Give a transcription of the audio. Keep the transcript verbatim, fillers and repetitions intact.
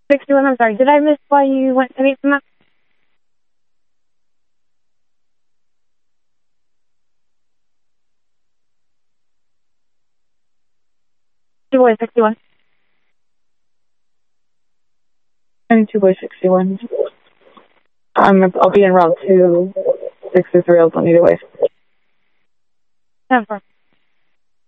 sixty-one, I'm sorry. Did I miss why you went to meet from that? Two boys, sixty-one. Two boys, sixty-one. Um, I'll be in route two, six two three. I'll need away. ten four.